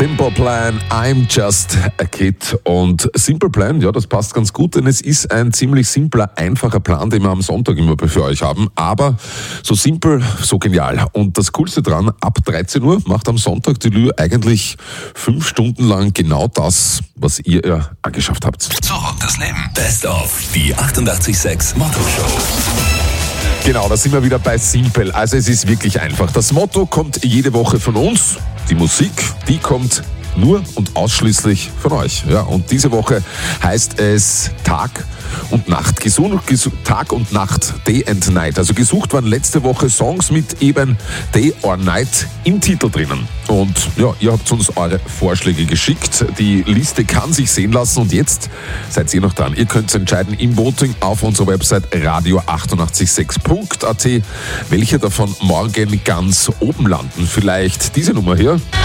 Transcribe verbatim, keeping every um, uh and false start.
Simple Plan, I'm just a kid. Und Simple Plan, ja, das passt ganz gut, denn es ist ein ziemlich simpler, einfacher Plan, den wir am Sonntag immer für euch haben. Aber so simpel, so genial. Und das Coolste dran, ab dreizehn Uhr macht am Sonntag die Lü eigentlich fünf Stunden lang genau das, was ihr ja angeschafft habt. Zurück das Leben. Best of die achtundachtzig Komma sechs Motto Show. Genau, da sind wir wieder bei Simple. Also es ist wirklich einfach. Das Motto kommt jede Woche von uns. Die Musik, die kommt nur und ausschließlich von euch. Ja, und diese Woche heißt es Tag und Nacht. Gesucht, gesucht, Tag und Nacht, Day and Night. Also gesucht waren letzte Woche Songs mit eben Day or Night im Titel drinnen. Und ja, ihr habt uns eure Vorschläge geschickt. Die Liste kann sich sehen lassen und jetzt seid ihr noch dran. Ihr könnt entscheiden im Voting auf unserer Website radio achtundachtzig Komma sechs Punkt a t, welche davon morgen ganz oben landen. Vielleicht diese Nummer hier.